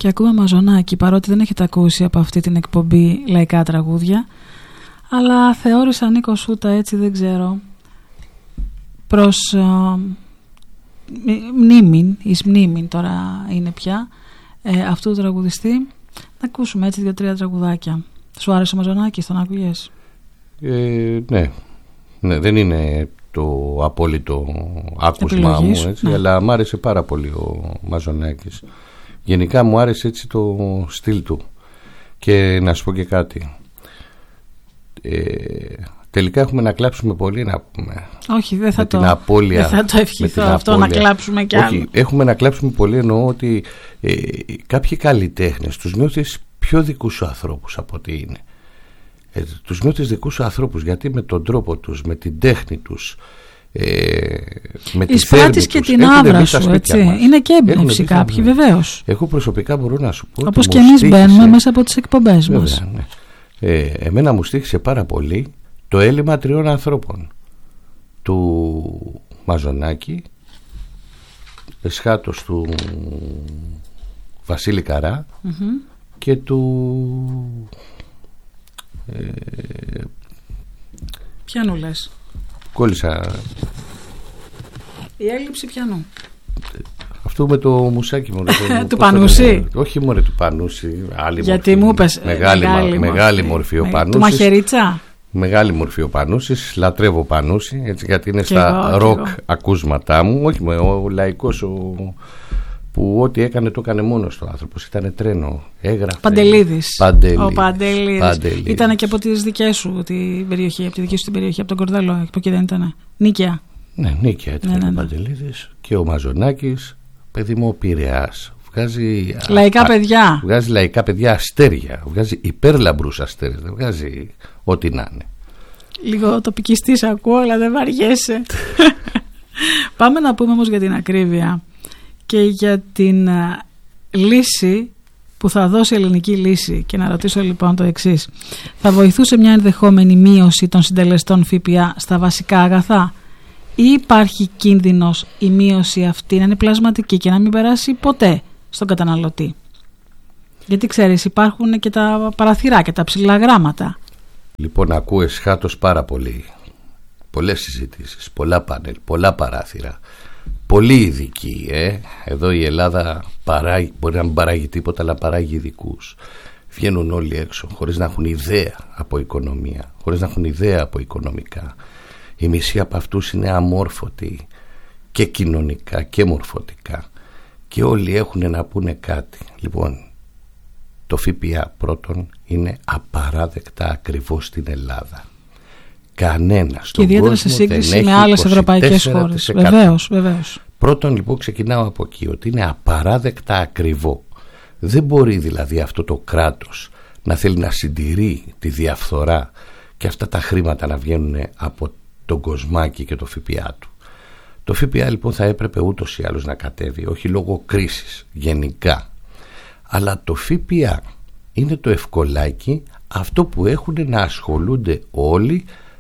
και ακούμε Μαζονάκη, παρότι δεν έχετε ακούσει από αυτή την εκπομπή λαϊκά τραγούδια, αλλά θεώρησα Νίκο Σούτα, έτσι δεν ξέρω, προς εις μνήμην τώρα είναι πια αυτού του τραγουδιστή. Να ακούσουμε έτσι 2-3 τραγουδάκια. Σου άρεσε ο Μαζονάκης, τον άκουγες? Ναι, δεν είναι το απόλυτο άκουσμά μου, έτσι, ναι. Αλλά μ' άρεσε πάρα πολύ ο Μαζονάκης. Γενικά μου άρεσε έτσι το στυλ του. Και να σου πω και κάτι, τελικά έχουμε να κλάψουμε πολύ, να πούμε. Όχι, δεν θα το ευχηθώ αυτό, απώλεια. Να κλάψουμε κι άλλο. Όχι, έχουμε να κλάψουμε πολύ, εννοώ ότι κάποιοι καλλιτέχνες τους νιώθεις πιο δικούς σου ανθρώπους από ό,τι είναι. Τους νιώθεις δικούς σου ανθρώπους, γιατί με τον τρόπο τους, με την τέχνη τους, με τη θέρμη τους, και την άβρα σου, έτσι. Είναι και έμπνευση κάποιοι, βεβαίως. Εγώ προσωπικά μπορώ να σου πω, όπως και εμείς μπαίνουμε μέσα από τις εκπομπές μας. Ναι. Εμένα μου στοίχησε πάρα πολύ το έλλειμμα 3 ανθρώπων, του Μαζονάκη, εσχάτως του Βασίλη Καρά, και του ποιανού λες? Κόλλησα. Η έλλειψη ποιανού? Αυτό με το μουσάκι μου. Του Πανούση. Όχι μόνο του Πανούση. Γιατί μου είπες μεγάλη μορφή ο Πανούσης. Του Μαχαιρίτσα. Μεγάλη μορφή ο Πανούσης. Λατρεύω Πανούση, έτσι, γιατί είναι στα ροκ ακούσματά μου. Όχι ο λαϊκός, που ό,τι έκανε το έκανε μόνος του άνθρωπος. Ήταν τρένο, έγραφε. Παντελίδης. Ο Παντελίδης. Ήταν και από τις δικές σου την περιοχή, από τη δική σου την περιοχή, από τον Κορδέλο, από εκεί δεν ήταν? Νίκαια. Ναι, Νίκαια ήταν ο Παντελίδης. Και ο Μαζονάκης, παιδί μου, ο Πειραιάς. Βγάζει λαϊκά παιδιά αστέρια. Βγάζει υπέρλαμπρους αστέρες. Δεν βγάζει ό,τι να είναι. Λίγο τοπικιστής ακούω, αλλά δεν βαριέσαι. Πάμε να πούμε όμως για την ακρίβεια και για την λύση που θα δώσει η ελληνική λύση. Και να ρωτήσω λοιπόν το εξής: θα βοηθούσε μια ενδεχόμενη μείωση των συντελεστών ΦΠΑ στα βασικά αγαθά, ή υπάρχει κίνδυνος η μείωση αυτή να είναι πλασματική και να μην περάσει ποτέ στον καταναλωτή? Γιατί ξέρεις, υπάρχουν και τα παραθυρά και τα ψηλά γράμματα. Λοιπόν, ακούω εσχάτως πάρα πολύ. Πολλές συζητήσεις, πολλά πάνελ, πολλά παράθυρα. Πολύ ειδικοί. Εδώ η Ελλάδα μπορεί να μην παράγει τίποτα, αλλά παράγει ειδικούς. Βγαίνουν όλοι έξω χωρίς να έχουν ιδέα από οικονομία, χωρίς να έχουν ιδέα από οικονομικά. Οι μισοί από αυτούς είναι αμόρφωτοι και κοινωνικά και μορφωτικά, και όλοι έχουν να πούνε κάτι. Λοιπόν, το ΦΠΑ πρώτον είναι απαράδεκτα ακριβώς στην Ελλάδα. Κανένας στον κόσμο σε σύγκριση με άλλες ευρωπαϊκές χώρες. Βεβαίως. Πρώτον λοιπόν ξεκινάω από εκεί, ότι είναι απαράδεκτα ακριβό. Δεν μπορεί δηλαδή αυτό το κράτος να θέλει να συντηρεί τη διαφθορά και αυτά τα χρήματα να βγαίνουν από τον κοσμάκι και το ΦΠΑ του. Το ΦΠΑ λοιπόν θα έπρεπε ούτως ή άλλως να κατέβει, όχι λόγω κρίσης γενικά, αλλά το ΦΠΑ είναι το ευκολάκι, αυτό που έχουν να ασχολούνται όλοι,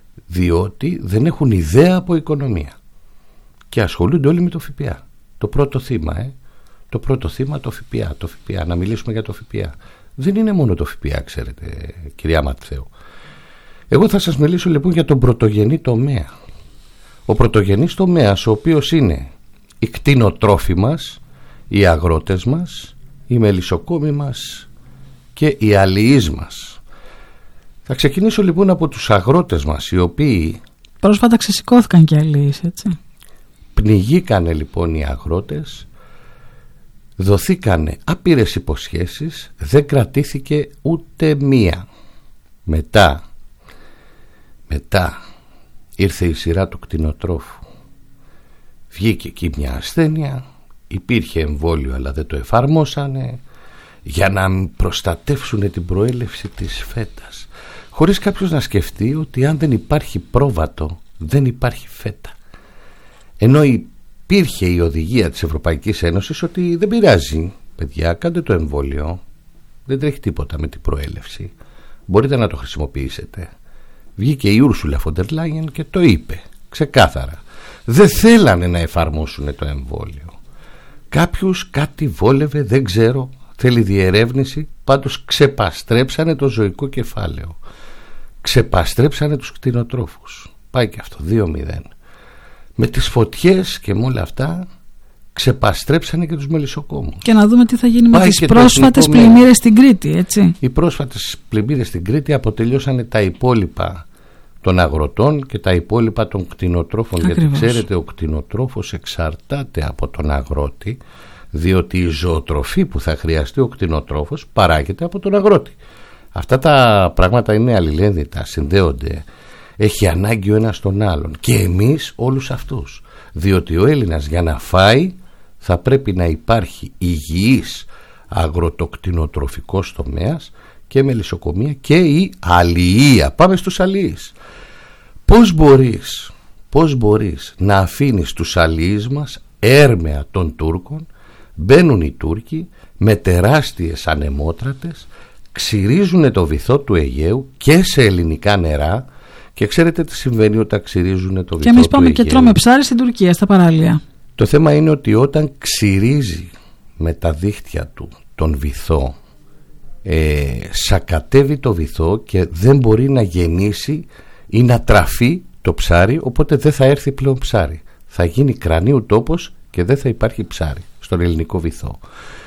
διότι δεν έχουν ιδέα από οικονομία και ασχολούνται όλοι με το ΦΠΑ. Το πρώτο θύμα το πρώτο θύμα το ΦΠΑ. Να μιλήσουμε για το ΦΠΑ. Δεν είναι μόνο το ΦΠΑ, ξέρετε, κυρία Ματθαίου. Εγώ θα σας μιλήσω λοιπόν για τον πρωτογενή τομέα. Ο πρωτογενής τομέας, ο οποίος είναι οι κτηνοτρόφοι μας, οι αγρότες μας, οι μελισσοκόμοι μας και οι αλληλείς μας. Θα ξεκινήσω λοιπόν από τους αγρότες μας, οι οποίοι πρόσφατα ξεσηκώθηκαν και αλληλείς, έτσι. Πνιγήκανε λοιπόν οι αγρότες, δοθήκανε άπειρες υποσχέσεις, δεν κρατήθηκε ούτε μία. Μετά ήρθε η σειρά του κτηνοτρόφου. Βγήκε εκεί μια ασθένεια, υπήρχε εμβόλιο αλλά δεν το εφαρμόσανε για να προστατεύσουν την προέλευση της φέτας, χωρίς κάποιος να σκεφτεί ότι αν δεν υπάρχει πρόβατο δεν υπάρχει φέτα. Ενώ υπήρχε η οδηγία της Ευρωπαϊκής Ένωσης ότι δεν πειράζει παιδιά, κάντε το εμβόλιο, δεν τρέχει τίποτα με την προέλευση, μπορείτε να το χρησιμοποιήσετε. Βγήκε η Ούρσουλα Φον ντερ Λάιεν και το είπε ξεκάθαρα. Δεν θέλανε να εφαρμόσουν το εμβόλιο. Κάποιους κάτι βόλευε, δεν ξέρω, θέλει διερεύνηση. Πάντως ξεπαστρέψανε το ζωικό κεφάλαιο, ξεπαστρέψανε τους κτηνοτρόφους. Πάει και αυτό 2-0. Με τις φωτιές και με όλα αυτά ξεπαστρέψανε και τους μελισσοκόμους. Και να δούμε τι θα γίνει με τις πρόσφατες πλημμύρες στην Κρήτη, έτσι. Οι πρόσφατες πλημμύρες στην Κρήτη αποτελειώσανε τα υπόλοιπα των αγροτών και τα υπόλοιπα των κτηνοτρόφων. Ακριβώς. Γιατί ξέρετε, ο κτηνοτρόφος εξαρτάται από τον αγρότη, διότι η ζωοτροφή που θα χρειαστεί ο κτηνοτρόφος παράγεται από τον αγρότη. Αυτά τα πράγματα είναι αλληλένδετα, συνδέονται. Έχει ανάγκη ο ένας τον άλλον και εμείς όλους αυτούς, διότι ο Έλληνας για να φάει θα πρέπει να υπάρχει υγιής αγροτοκτηνοτροφικός τομέας και μελισσοκομεία και η αλληλεία. Πάμε στους αλληλείς. Πώς μπορείς να αφήνεις τους αλληλείς μας έρμεα των Τούρκων? Μπαίνουν οι Τούρκοι με τεράστιες ανεμότρατες, ξυρίζουν το βυθό του Αιγαίου και σε ελληνικά νερά. Και ξέρετε τι συμβαίνει όταν ξυρίζουν το βυθό του Αιγαίου? Και εμείς πάμε και τρώμε ψάρι στην Τουρκία, στα παράλια. Το θέμα είναι ότι όταν ξυρίζει με τα δίχτυα του τον βυθό, σακατεύει το βυθό και δεν μπορεί να γεννήσει ή να τραφεί το ψάρι, οπότε δεν θα έρθει πλέον ψάρι. Θα γίνει κρανίου τόπος και δεν θα υπάρχει ψάρι στον ελληνικό βυθό.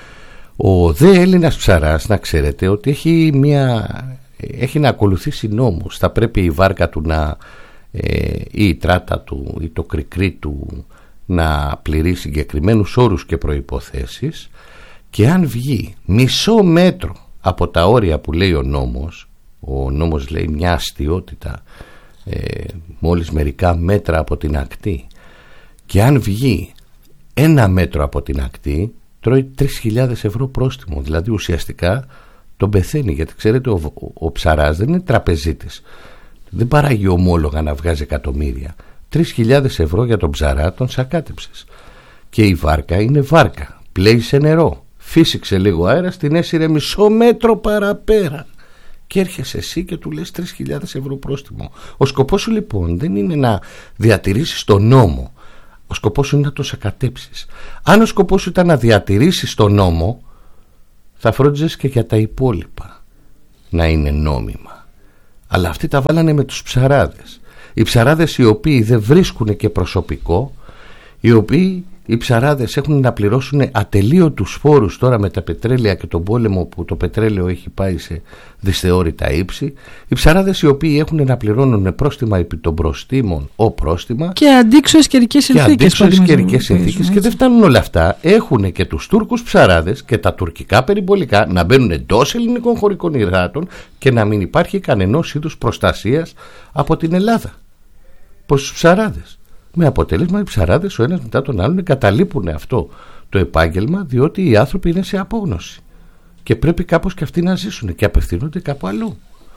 Ο δε Έλληνας ψαράς, να ξέρετε ότι έχει να ακολουθήσει νόμους. Θα πρέπει η βάρκα του ή η τράτα του ή το κρικρί του να πληρεί συγκεκριμένους όρους και προϋποθέσεις, και αν βγει μισό μέτρο από τα όρια που λέει ο νόμος λέει μια αστιότητα μόλις μερικά μέτρα από την ακτή, και αν βγει 1 μέτρο από την ακτή, τρώει 3.000 ευρώ πρόστιμο. Δηλαδή ουσιαστικά τον πεθαίνει, γιατί ξέρετε ο ψαράς δεν είναι τραπεζίτης, δεν παράγει ομόλογα να βγάζει εκατομμύρια. 3.000 ευρώ για τον ψαρά τον σακάτεψες. Και η βάρκα είναι βάρκα, πλέει σε νερό, φύσηξε λίγο αέρα, την έσυρε μισό μέτρο παραπέρα και έρχεσαι εσύ και του λες 3.000 ευρώ πρόστιμο. Ο σκοπός σου λοιπόν δεν είναι να διατηρήσεις τον νόμο, ο σκοπός σου είναι να το σακατέψεις. Αν ο σκοπός σου ήταν να διατηρήσεις τον νόμο, θα φρόντιζες και για τα υπόλοιπα να είναι νόμιμα. Αλλά αυτοί τα βάλανε με τους ψαράδες. Οι ψαράδες οι οποίοι δεν βρίσκουν και προσωπικό, οι ψαράδες έχουν να πληρώσουν ατελείωτους φόρους τώρα με τα πετρέλαια και τον πόλεμο που το πετρέλαιο έχει πάει σε δυσθεώρητα ύψη. Οι ψαράδες οι οποίοι έχουν να πληρώνουν πρόστιμα επί των προστήμων, πρόστιμα και αντίξωες καιρικές συνθήκες. Και δεν φτάνουν όλα αυτά. Έχουν και τους Τούρκους ψαράδες και τα τουρκικά περιπολικά να μπαίνουν εντός ελληνικών χωρικών υδάτων και να μην υπάρχει κανενός είδους προστασίας από την Ελλάδα προς τους ψαράδες. Με αποτέλεσμα οι ψαράδες ο ένας μετά τον άλλον εγκαταλείπουν αυτό το επάγγελμα, διότι οι άνθρωποι είναι σε απόγνωση και πρέπει κάπως και αυτοί να ζήσουν και απευθύνονται κάπου αλλού.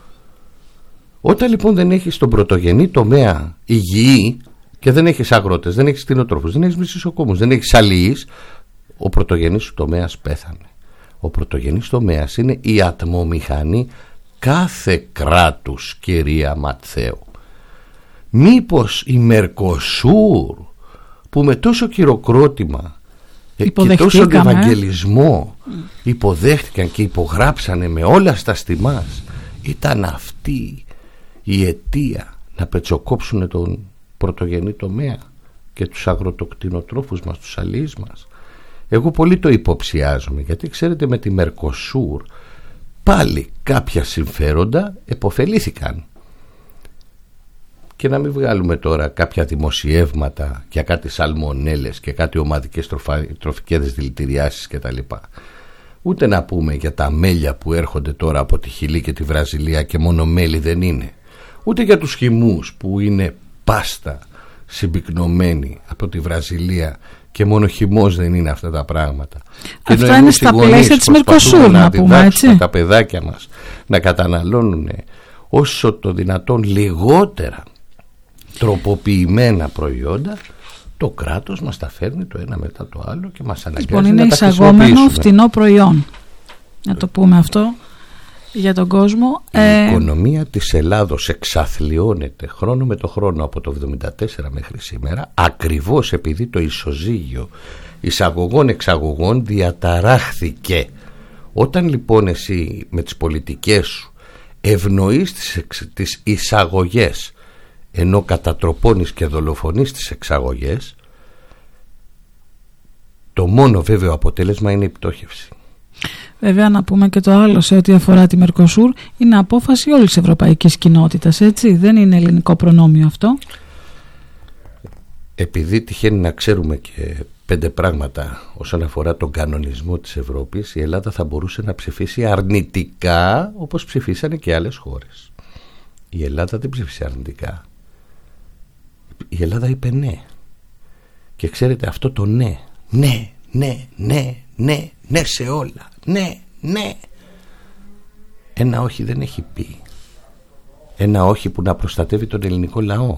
Όταν λοιπόν δεν έχεις τον πρωτογενή τομέα υγιή και δεν έχεις αγρότες, δεν έχεις κτηνοτρόφους, δεν έχεις μισθοκόμους, δεν έχεις αλληλείς, ο πρωτογενής σου τομέας πέθανε. Ο πρωτογενής τομέας είναι η ατμομηχανή κάθε κράτους, κυρία Ματθαίου. Μήπως η Μερκοσούρ που με τόσο χειροκρότημα και τόσο ευαγγελισμό υποδέχτηκαν και υπογράψανε με όλα στα στιμάς, ήταν αυτή η αιτία να πετσοκόψουν τον πρωτογενή τομέα και τους αγροτοκτηνοτρόφους μας, τους αλληλείς μας? Εγώ πολύ το υποψιάζομαι, γιατί ξέρετε με τη Μερκοσούρ πάλι κάποια συμφέροντα επωφελήθηκαν. Και να μην βγάλουμε τώρα κάποια δημοσιεύματα για κάτι σαλμονέλες και κάτι ομαδικές τροφικές δηλητηριάσεις κτλ. Ούτε να πούμε για τα μέλια που έρχονται τώρα από τη Χιλή και τη Βραζιλία και μόνο μέλι δεν είναι. Ούτε για τους χυμούς που είναι πάστα συμπυκνωμένη από τη Βραζιλία και μόνο χυμός δεν είναι αυτά τα πράγματα. Αυτά είναι στα πλαίσια της Μερκοσούρ, να πούμε έτσι. Τα παιδάκια μας να καταναλώνουν όσο το δυνατόν λιγότερα τροποποιημένα προϊόντα, το κράτος μας τα φέρνει το ένα μετά το άλλο και μας αναγκάζει να τα χρησιμοποιήσουμε. Είναι εισαγόμενο φτηνό προϊόν, να το πούμε αυτό για τον κόσμο. Η οικονομία της Ελλάδος εξαθλιώνεται χρόνο με το χρόνο από το 1974 μέχρι σήμερα, ακριβώς επειδή το ισοζύγιο εισαγωγών-εξαγωγών διαταράχθηκε. Όταν λοιπόν εσύ με τις πολιτικές σου ευνοείς τις εισαγωγές, ενώ κατατροπώνεις και δολοφονείς τις εξαγωγές, το μόνο βέβαιο αποτέλεσμα είναι η πτώχευση. Βέβαια, να πούμε και το άλλο σε ό,τι αφορά τη Μερκοσούρ, είναι απόφαση όλης της ευρωπαϊκής κοινότητας, έτσι, δεν είναι ελληνικό προνόμιο αυτό. Επειδή τυχαίνει να ξέρουμε και 5 πράγματα όσον αφορά τον κανονισμό της Ευρώπης, η Ελλάδα θα μπορούσε να ψηφίσει αρνητικά όπως ψηφίσανε και άλλες χώρες. Η Ελλάδα δεν ψήφισε αρνητικά. Η Ελλάδα είπε ναι. Και ξέρετε, αυτό το ναι, ναι, ναι, ναι, ναι, ναι σε όλα, ναι, ναι, ένα όχι δεν έχει πει. Ένα όχι που να προστατεύει τον ελληνικό λαό.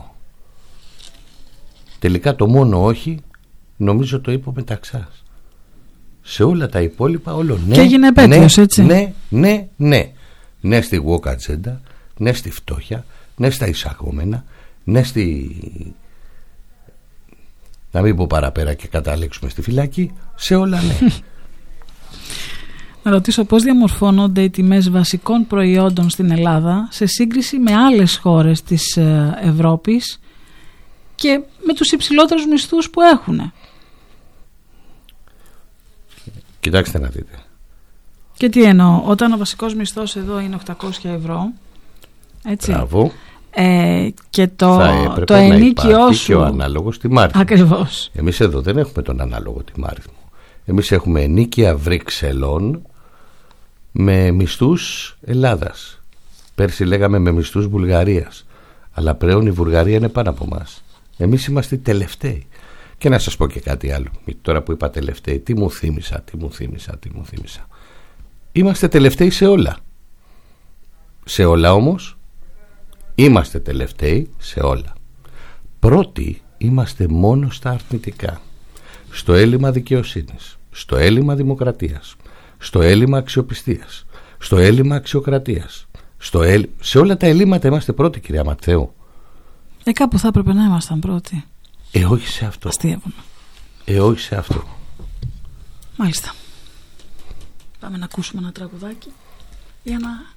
Τελικά το μόνο όχι νομίζω το είπε ο Μεταξάς. Σε όλα τα υπόλοιπα όλο ναι. Και έγινε επέτειος, έτσι. Ναι, ναι, ναι. Ναι στη woke agenda, ναι στη φτώχεια, ναι στα εισαγόμενα, ναι στη... να μην πω παραπέρα και καταλήξουμε στη φυλακή. Σε όλα ναι. Να ρωτήσω πώς διαμορφώνονται οι τιμές βασικών προϊόντων στην Ελλάδα σε σύγκριση με άλλες χώρες της Ευρώπης και με τους υψηλότερους μισθούς που έχουν. Κοιτάξτε να δείτε. Και τι εννοώ, όταν ο βασικός μισθός εδώ είναι 800 ευρώ, έτσι. Μπράβο. Και το ενίκιό σου. Και ο ανάλογος τιμάριθμο. Ακριβώς. Εμείς εδώ δεν έχουμε τον ανάλογο τιμάριθμο. Εμείς έχουμε ενίκια Βρυξελών με μισθούς Ελλάδας. Πέρσι λέγαμε με μισθούς Βουλγαρίας. Αλλά πλέον η Βουλγαρία είναι πάνω από μας. Εμείς είμαστε οι τελευταίοι. Και να σας πω και κάτι άλλο. Τώρα που είπα τελευταίοι, τι μου θύμισα. Είμαστε τελευταίοι σε όλα. Σε όλα όμως είμαστε τελευταίοι σε όλα. Πρώτοι είμαστε μόνο στα αρνητικά. Στο έλλειμμα δικαιοσύνης, στο έλλειμμα δημοκρατίας, στο έλλειμμα αξιοπιστίας, στο έλλειμμα αξιοκρατίας, σε όλα τα ελλείμματα είμαστε πρώτοι, κυρία Ματθαίου. Κάπου θα έπρεπε να ήμασταν πρώτοι. Όχι σε αυτό. Αστείευομαι. Όχι σε αυτό. Μάλιστα. Πάμε να ακούσουμε ένα τραγουδάκι για να